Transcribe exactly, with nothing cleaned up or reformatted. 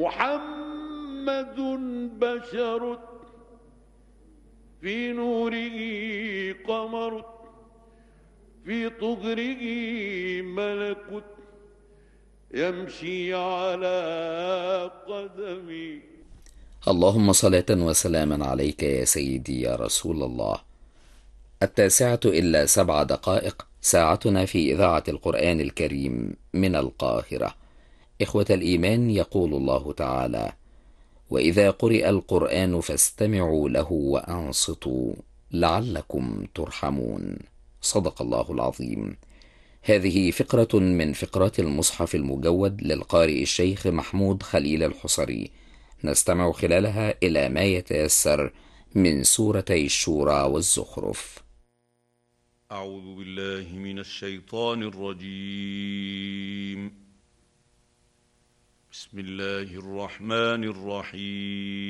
محمد بشر في نوره قمر في طهره ملك يمشي على قدمي. اللهم صلاة وسلاما عليك يا سيدي يا رسول الله. التاسعة إلا سبع دقائق، ساعتنا في إذاعة القرآن الكريم من القاهرة. إخوة الإيمان، يقول الله تعالى: وإذا قرئ القرآن فاستمعوا له وأنصتوا لعلكم ترحمون. صدق الله العظيم. هذه فقرة من فقرات المصحف المجود للقارئ الشيخ محمود خليل الحصري، نستمع خلالها إلى ما يتيسر من سورتي الشورى والزخرف. أعوذ بالله من الشيطان الرجيم. بسم الله الرحمن الرحيم.